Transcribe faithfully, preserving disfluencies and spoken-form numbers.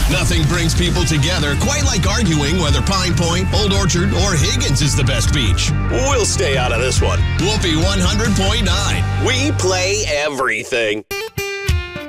Nothing brings people together quite like arguing whether Pine Point, Old Orchard, or Higgins is the best beach. We'll stay out of this one. Whoopee one hundred point nine. We play everything.